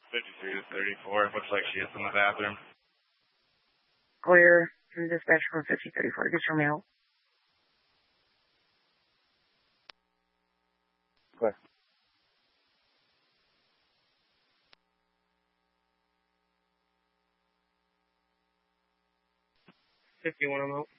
53 to 34. Looks like she is in the bathroom. Clear from dispatch from 5034. Get your mail. Clear. 51 I'm out.